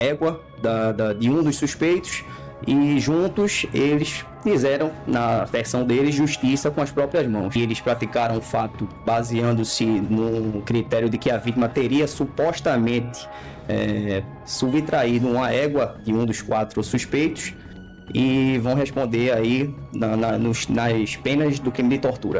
égua de um dos suspeitos e juntos eles fizeram, na versão deles, justiça com as próprias mãos. E eles praticaram o fato baseando-se no critério de que a vítima teria supostamente subtraído uma égua de um dos 4 suspeitos e vão responder aí nas penas do crime de tortura.